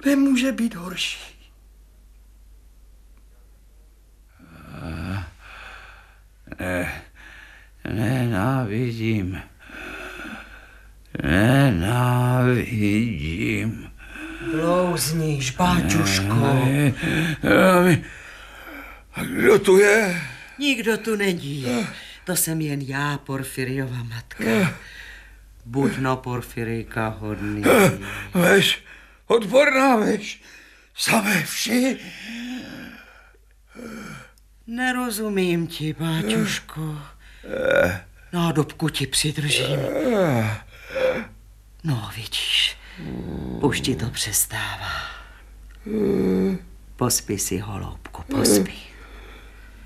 Nemůže být horší. Nenávidím. Blouzníš, báťuško. A kdo tu je? Nikdo tu není. To jsem jen já, Porfiriova matka. Buď no, Porfirijka, hodný. Veš, odporná veš, samé vši. Nerozumím ti, báťuško. Nádobku ti přidržím. No, vidíš, už ti to přestává. Pospí si, holoubku, pospí.